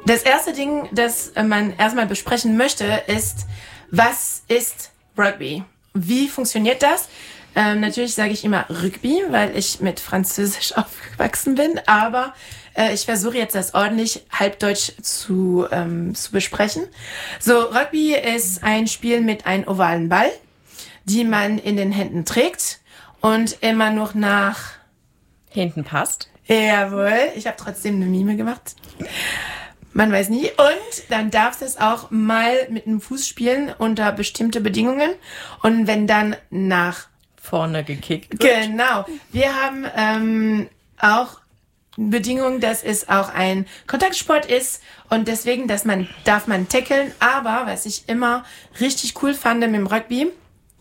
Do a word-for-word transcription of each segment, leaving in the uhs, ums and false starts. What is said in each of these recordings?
Das erste Ding, das man erstmal besprechen möchte, ist, was ist Rugby? Wie funktioniert das? Ähm, natürlich sage ich immer Rugby, weil ich mit Französisch aufgewachsen bin, aber äh, ich versuche jetzt das ordentlich halbdeutsch zu, ähm, zu besprechen. So, Rugby ist ein Spiel mit einem ovalen Ball, die man in den Händen trägt und immer noch nach hinten passt. Jawohl, ich habe trotzdem eine Mime gemacht. Man weiß nie. Und dann darfst du es auch mal mit einem Fuß spielen unter bestimmte Bedingungen. Und wenn dann nach vorne gekickt wird. Genau. Wir haben ähm, auch Bedingungen, dass es auch ein Kontaktsport ist. Und deswegen, dass man darf man tackeln. Aber was ich immer richtig cool fand mit dem Rugby,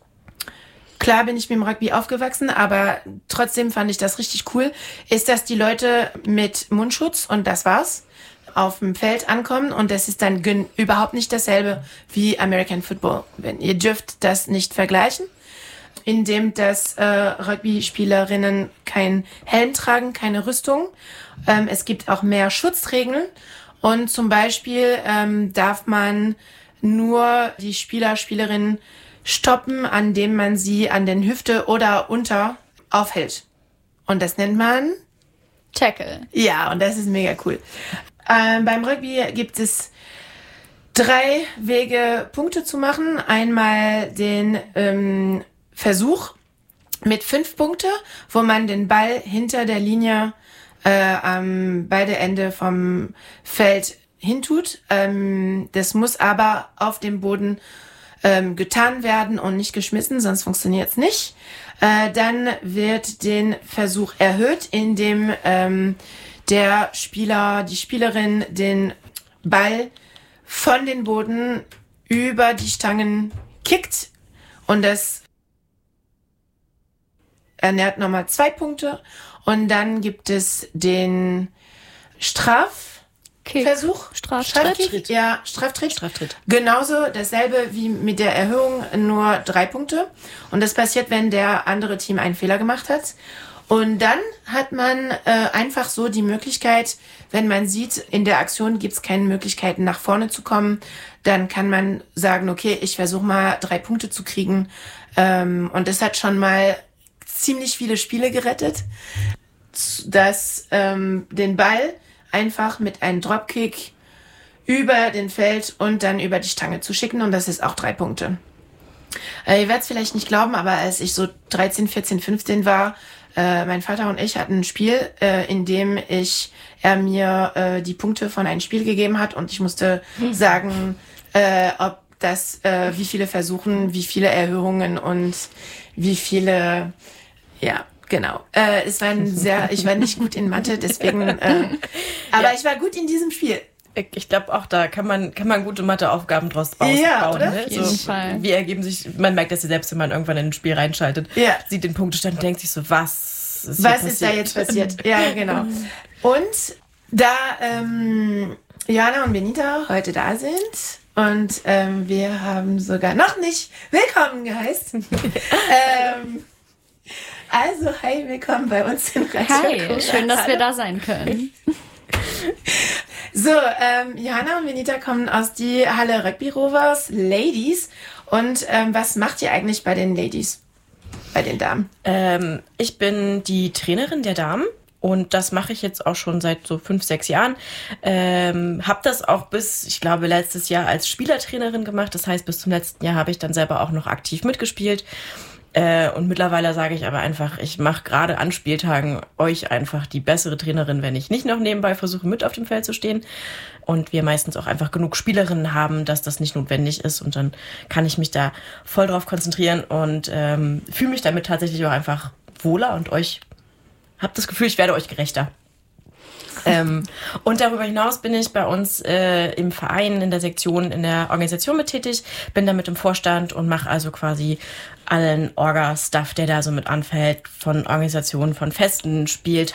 klar bin ich mit dem Rugby aufgewachsen, aber trotzdem fand ich das richtig cool, ist, dass die Leute mit Mundschutz, und das war's, auf dem Feld ankommen, und das ist dann gen- überhaupt nicht dasselbe wie American Football. Wenn ihr dürft das nicht vergleichen, indem das äh, Rugby-Spielerinnen kein Helm tragen, keine Rüstung. Ähm, es gibt auch mehr Schutzregeln, und zum Beispiel ähm, darf man nur die Spieler, Spielerinnen stoppen, an dem man sie an den Hüfte oder unter aufhält. Und das nennt man Tackle. Ja, und das ist mega cool. Ähm, beim Rugby gibt es drei Wege, Punkte zu machen. Einmal den ähm, Versuch mit fünf Punkte, wo man den Ball hinter der Linie äh, am beide Ende vom Feld hintut. Ähm, das muss aber auf dem Boden ähm, getan werden und nicht geschmissen, sonst funktioniert es nicht. Äh, dann wird den Versuch erhöht, indem ähm, der Spieler, die Spielerin den Ball von den Boden über die Stangen kickt, und das ernährt nochmal zwei Punkte. Und dann gibt es den Strafversuch. Straftritt. Straftritt. Ja, Straftritt. Straftritt. Genauso dasselbe wie mit der Erhöhung, nur drei Punkte. Und das passiert, wenn der andere Team einen Fehler gemacht hat. Und dann hat man äh, einfach so die Möglichkeit, wenn man sieht, in der Aktion gibt es keine Möglichkeiten, nach vorne zu kommen, dann kann man sagen, okay, ich versuche mal drei Punkte zu kriegen. Ähm, und das hat schon mal ziemlich viele Spiele gerettet, dass ähm, den Ball einfach mit einem Dropkick über den Feld und dann über die Stange zu schicken, und das ist auch drei Punkte. Äh, ihr werdet es vielleicht nicht glauben, aber als ich so dreizehn, vierzehn, fünfzehn war, äh, mein Vater und ich hatten ein Spiel, äh, in dem ich er mir äh, die Punkte von einem Spiel gegeben hat, und ich musste sagen, äh, ob das, äh, wie viele Versuchen, wie viele Erhöhungen und wie viele, ja, genau. Äh, es war ein sehr, ich war nicht gut in Mathe, deswegen, äh, aber ja. Ich war gut in diesem Spiel. Ich glaube auch, da kann man kann man gute Matheaufgaben draus ausbauen. Ja, oder? Ne? Auf jeden so, Fall. Wie ergeben sich, man merkt das ja selbst, wenn man irgendwann in ein Spiel reinschaltet, ja. sieht den Punktestand und denkt sich so, was ist Was ist da jetzt passiert? Ja, genau. Und da ähm, Johanna und Benita heute da sind, und ähm, wir haben sogar noch nicht willkommen geheißen. ähm, also, hi, willkommen bei uns in Radio Hi, Kura. schön, dass Hallo. wir da sein können. So, ähm, Johanna und Benita kommen aus die Halle Rugby Rovers Ladies. Und ähm, was macht ihr eigentlich bei den Ladies? Bei den Damen? Ähm, ich bin die Trainerin der Damen. Und das mache ich jetzt auch schon seit so fünf, sechs Jahren. Ähm, habe das auch bis, ich glaube, letztes Jahr als Spielertrainerin gemacht. Das heißt, bis zum letzten Jahr habe ich dann selber auch noch aktiv mitgespielt. Äh, und mittlerweile sage ich aber einfach, ich mache gerade an Spieltagen euch einfach die bessere Trainerin, wenn ich nicht noch nebenbei versuche, mit auf dem Feld zu stehen. Und wir meistens auch einfach genug Spielerinnen haben, dass das nicht notwendig ist. Und dann kann ich mich da voll drauf konzentrieren und ähm, fühle mich damit tatsächlich auch einfach wohler und euch hab das Gefühl, ich werde euch gerechter. ähm, und darüber hinaus bin ich bei uns äh, im Verein, in der Sektion, in der Organisation mit tätig, bin da mit im Vorstand und mache also quasi allen Orga-Stuff, der da so mit anfällt, von Organisationen, von festen Spieltagen,